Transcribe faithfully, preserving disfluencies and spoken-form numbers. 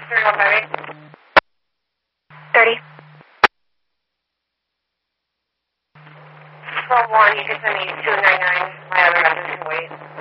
three one five eight. thirty. twelve one, you can send me two nine nine, my other address can wait.